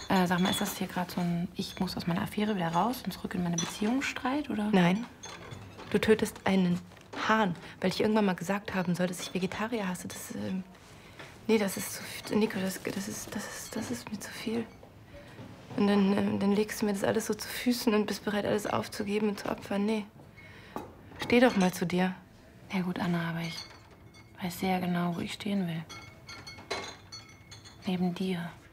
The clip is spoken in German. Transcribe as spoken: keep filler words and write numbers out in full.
Äh, sag mal, ist das hier gerade so ein Ich muss aus meiner Affäre wieder raus und zurück in meine Beziehung Streit, oder? Nein. Du tötest einen Hahn, weil ich irgendwann mal gesagt haben soll, dass ich Vegetarier hasse. Das, ähm, nee, das ist zu viel. Nico, das, das, ist, das, ist, das ist mir zu viel. Und dann, ähm, dann legst du mir das alles so zu Füßen und bist bereit, alles aufzugeben und zu opfern. Nee. Steh doch mal zu dir. Ja gut, Anna, aber ich weiß sehr genau, wo ich stehen will. Neben dir.